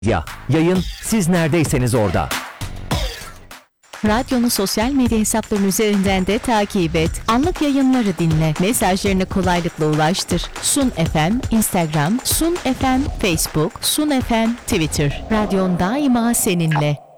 Yayın siz neredeyseniz orada. Radyonun sosyal medya hesapları üzerinden de takip et. Anlık yayınları dinle. Mesajlarını kolaylıkla ulaştır. Sun FM Instagram, Sun FM Facebook, Sun FM Twitter. Radyon daima seninle.